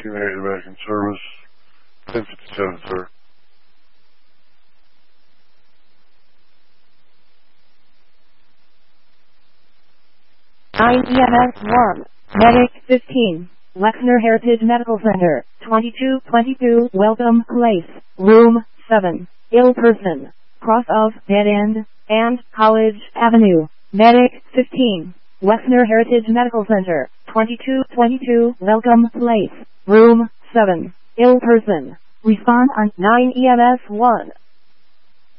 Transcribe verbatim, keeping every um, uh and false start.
Community American Service, ten fifty-seven, sir. nine E M S one, Medic fifteen, Wexner Heritage Medical Center, twenty-two twenty-two Welcome Place, Room seven, ill person, cross of Dead End and College Avenue. Medic fifteen, Wexner Heritage Medical Center, twenty-two twenty-two Welcome Place, Room seven, ill person. Respond on nine E M S one.